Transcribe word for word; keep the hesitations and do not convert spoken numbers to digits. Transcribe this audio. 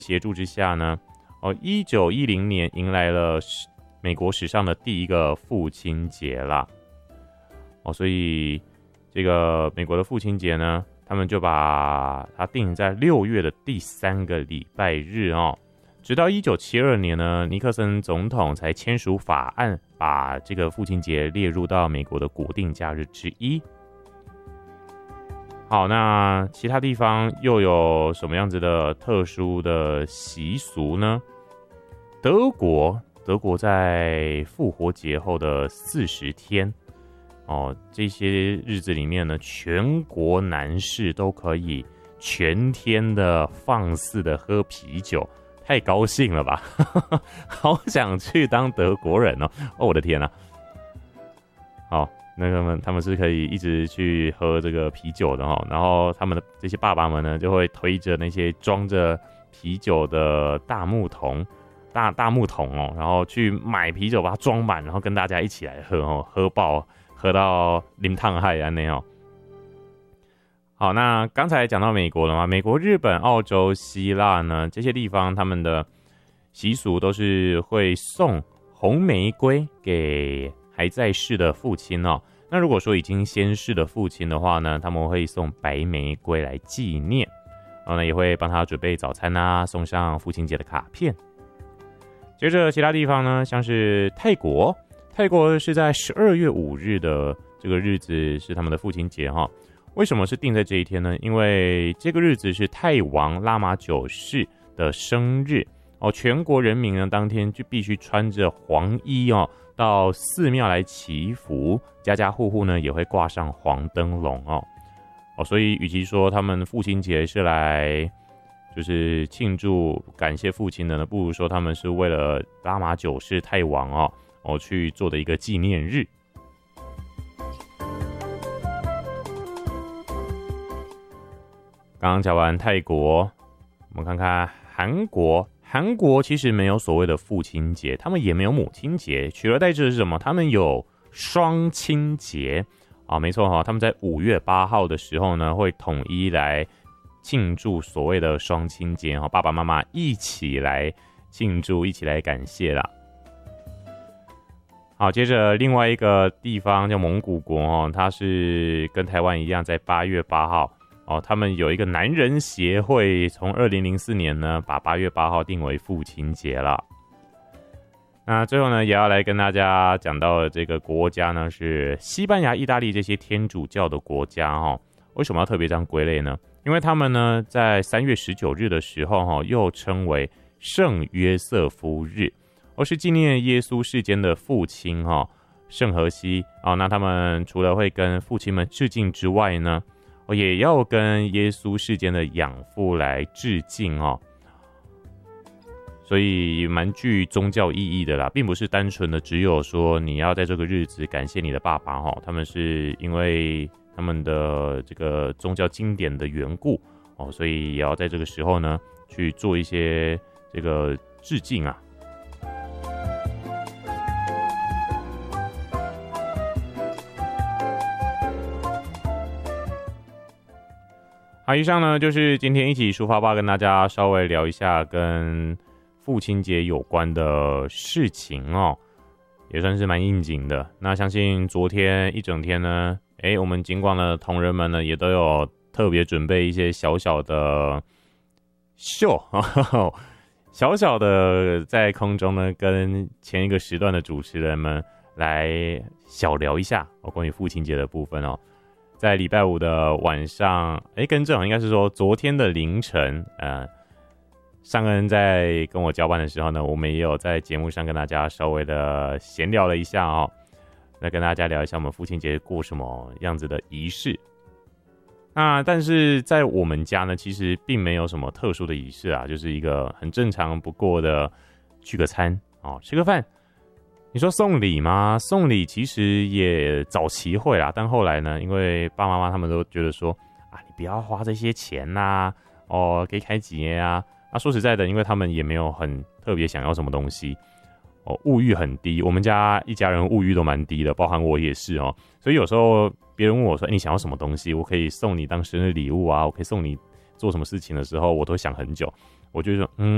协助之下呢，哦，一九一零年迎来了美国史上的第一个父亲节啦。哦，所以这个美国的父亲节呢，他们就把它定在六月的第三个礼拜日哦。直到一九七二年呢，尼克森总统才签署法案，把这个父亲节列入到美国的国定假日之一。好，那其他地方又有什么样子的特殊的习俗呢？德国，德国在复活节后的四十天，哦，这些日子里面呢，全国男士都可以全天的放肆的喝啤酒。太高兴了吧好想去当德国人哦！哦，我的天啊！好，那个们他们是可以一直去喝这个啤酒的哦。然后他们的这些爸爸们呢，就会推着那些装着啤酒的大木桶、大大木桶哦，然后去买啤酒，把它装满，然后跟大家一起来喝哦，喝爆，喝到淋烫海安那哦。好，那刚才讲到美国了嘛，美国、日本、澳洲、希腊呢，这些地方他们的习俗都是会送红玫瑰给还在世的父亲哦。那如果说已经先逝的父亲的话呢，他们会送白玫瑰来纪念，然后呢也会帮他准备早餐啊，送上父亲节的卡片。接着其他地方呢，像是泰国，泰国是在十二月五日的这个日子是他们的父亲节哈。为什么是定在这一天呢？因为这个日子是泰王拉玛九世的生日哦，全国人民呢当天就必须穿着黄衣哦，到寺庙来祈福，家家户户呢也会挂上黄灯笼哦哦，所以与其说他们父亲节是来就是庆祝感谢父亲的呢，不如说他们是为了拉玛九世泰王哦哦去做的一个纪念日。刚刚讲完泰国，我们看看韩国。韩国其实没有所谓的父亲节，他们也没有母亲节，取而代之的是什么？他们有双亲节啊，没错哈，他们在五月八号的时候呢，会统一来庆祝所谓的双亲节哈，爸爸妈妈一起来庆祝，一起来感谢啦。好，接着另外一个地方叫蒙古国哦，它是跟台湾一样，在八月八号。哦，他们有一个男人协会，从二零零四年呢，把八月八号定为父亲节了。那最后呢，也要来跟大家讲到的这个国家呢，是西班牙、意大利这些天主教的国家哈、哦。为什么要特别这样归类呢？因为他们呢，在三月十九日的时候哈、哦，又称为圣约瑟夫日，而是纪念耶稣世间的父亲哈、哦，圣荷西啊、哦。那他们除了会跟父亲们致敬之外呢，也要跟耶稣世间的养父来致敬哦，所以蛮具宗教意义的啦，并不是单纯的只有说你要在这个日子感谢你的爸爸哈，他们是因为他们的这个宗教经典的缘故哦，所以也要在这个时候呢去做一些这个致敬啊。好，以上呢就是今天一起抒发吧，跟大家稍微聊一下跟父亲节有关的事情哦，也算是蛮应景的。那相信昨天一整天呢，哎，我们警广的同仁们呢也都有特别准备一些小小的秀，呵呵小小的在空中呢跟前一个时段的主持人们来小聊一下哦，关于父亲节的部分哦。在礼拜五的晚上，哎，更正应该是说昨天的凌晨，呃，尚恩在跟我交班的时候呢，我们也有在节目上跟大家稍微的闲聊了一下哦，来跟大家聊一下我们父亲节过什么样子的仪式。那但是在我们家呢，其实并没有什么特殊的仪式啊，就是一个很正常不过的聚个餐哦，吃个饭。你说送礼吗？送礼其实也早期会啦，但后来呢，因为爸妈妈他们都觉得说啊，你不要花这些钱呐、啊，哦，给开几年啊。那说实在的，因为他们也没有很特别想要什么东西，哦，物欲很低。我们家一家人物欲都蛮低的，包含我也是哦。所以有时候别人问我说，欸，你想要什么东西？我可以送你当生日礼物啊，我可以送你做什么事情的时候，我都想很久。我就说，嗯，